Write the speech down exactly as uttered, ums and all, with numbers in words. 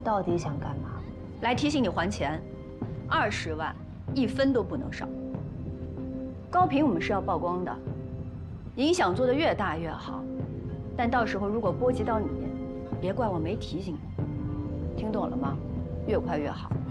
到底想干嘛？ 来提醒你还钱，二十万，一分都不能少。高频我们是要曝光的，影响做得越大越好。但到时候如果波及到你，别怪我没提醒你。听懂了吗？越快越好。